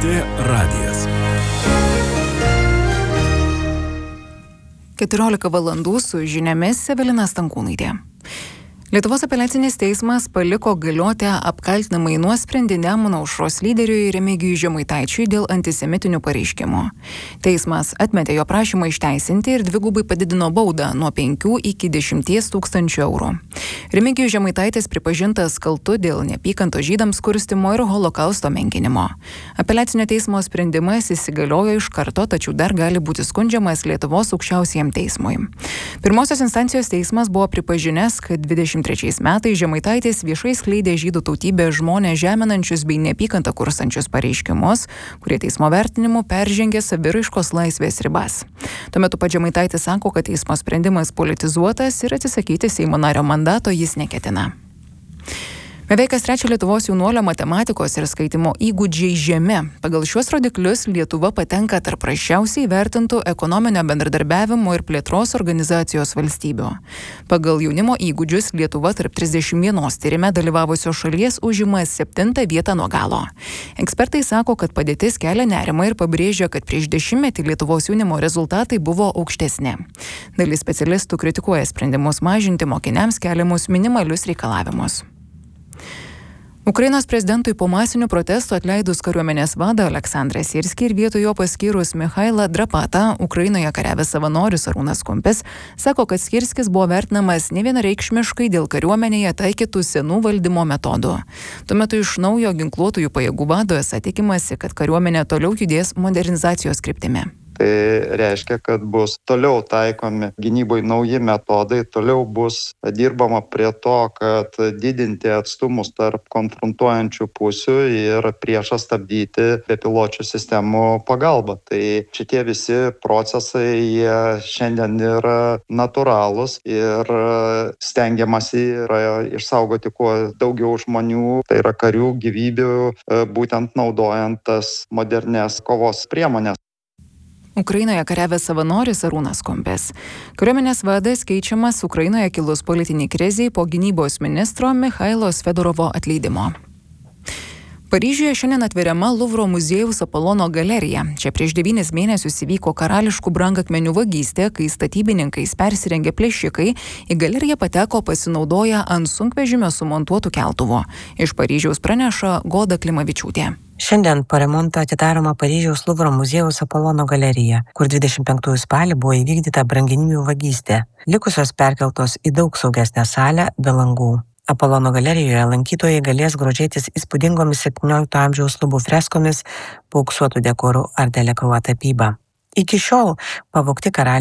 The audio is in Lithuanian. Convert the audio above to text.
LRT radijas. 14 valandų su žiniomis Evelina Stankūnaitė. Lietuvos apeliacinis teismas paliko galioti apkaltinamąjį nuosprendį Nemuno aušros lyderiui Remigijui Žemaitaičiui dėl antisemitinių pareiškimų. Teismas atmetė jo prašymą išteisinti ir dvigubai padidino baudą nuo 5 iki 10 tūkstančių eurų. Remigijus Žemaitaitis pripažintas kaltu dėl neapykantos žydams kurstymo ir holokausto menkinimo. Apeliacinio teismo sprendimas įsigaliojo iš karto, tačiau dar gali būti skundžiamas Lietuvos aukščiausiajam teismui. Pirmosios instancijos teismas buvo pripažinęs, kad 23 metais Žemaitaitis viešai skleidė žydų tautybės žmonės žeminančius bei neapykantą kurstančius pareiškimus, kurie teismo vertinimu peržengė saviraiškos laisvės ribas. Tuo metu pats Žemaitaitis sako, kad teismo sprendimas politizuotas ir atsisakyti Seimo nario mandato jis neketina. Beveik kas trečio Lietuvos jaunuolio matematikos ir skaitimo įgūdžiai žemi. Pagal šiuos rodiklius Lietuva patenka tarp prasčiausiai vertintų ekonominio bendradarbiavimo ir plėtros organizacijos valstybių. Pagal jaunimo įgūdžius Lietuva tarp 31 tyrime dalyvavusios šalies užima 7 vietą nuo galo. Ekspertai sako, kad padėtis kelia nerimą ir pabrėžia, kad prieš 10 Lietuvos jaunimo rezultatai buvo aukštesni. Dalis specialistų kritikuoja sprendimus mažinti mokiniams keliamus minimalius reikalavimus. Ukrainos prezidentui po masinių protestų atleidus kariuomenės vadą Aleksandrą Sirskį ir vietoj jo paskyrus Michailą Drapatą, Ukrainoje kariavęs savanorius Arūnas Kumpis sako, kad Sirskis buvo vertinamas nevienareikšmiškai dėl kariuomenėje taikytų senų valdymo metodų. Tuo metu iš naujo ginkluotųjų pajėgų vado esą tikimasi, kad kariuomenė toliau judės modernizacijos kryptimi. Tai reiškia, kad bus toliau taikomi gynybai nauji metodai, toliau bus dirbama prie to, kad didinti atstumus tarp konfrontuojančių pusių ir priešą stabdyti bepiločių sistemų pagalba. Tai šitie visi procesai jie šiandien yra natūralūs ir stengiamasi yra išsaugoti kuo daugiau žmonių, tai yra karių gyvybių, būtent naudojant tas modernės kovos priemonės. Ukrainoje kariavęs savanoris Arūnas Kumpis. Kariuomenės vadas keičiamas Ukrainoje kilus politiniai kriziai po gynybos ministro Michailo Fedorovo atleidimo. Paryžiuje šiandien atveriama Luvro muziejaus Apolono galerija. Čia prieš 9 mėnesius įvyko karališkų brangakmenių vagystė, kai statybininkais persirengę plėšikai į galeriją pateko pasinaudoję ant sunkvežimio sumontuotų keltuvų. Iš Paryžiaus praneša Goda Klimavičiūtė. Šiandien po remonto atidaroma Paryžiaus Luvro muziejaus Apolono galerija, kur 25 spalį buvo įvykdyta brangenybių vagystė. Likusios perkeltos į daug saugesnę salę be langų. Apolono galerijoje lankytojai galės grožėtis įspūdingomis 17 amžiaus lubų freskomis, paauksuotų dekorų ar Delacroix tapyba. Iki šiol pavogti karaliai